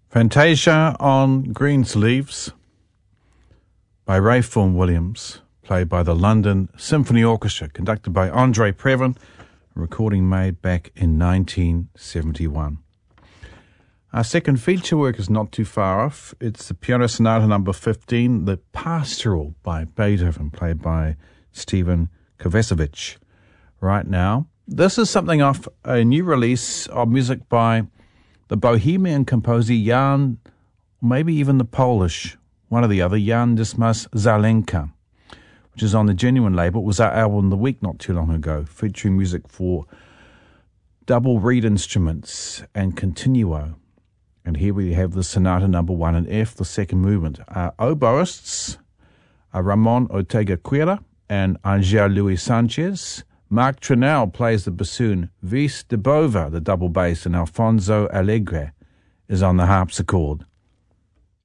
Fantasia on Greensleeves by Ray Vaughan Williams, played by the London Symphony Orchestra, conducted by Andre Previn, a recording made back in 1971. Our second feature work is not too far off. It's the Piano Sonata number 15, The Pastoral by Beethoven, played by Stephen Kovacevic. Right now, this is something off a new release of music by the Bohemian composer Jan, maybe even the Polish, one or the other, Jan Dismas Zelenka, which is on the Genuine label. It was our album of the week not too long ago, featuring music for double reed instruments and continuo. And here we have the Sonata number 1 in F, the second movement. Our oboists are Ramon Ortega Cuera and Angel Luis Sanchez. Mark Trinell plays the bassoon, Vis de Bova, the double bass, and Alfonso Alegre is on the harpsichord.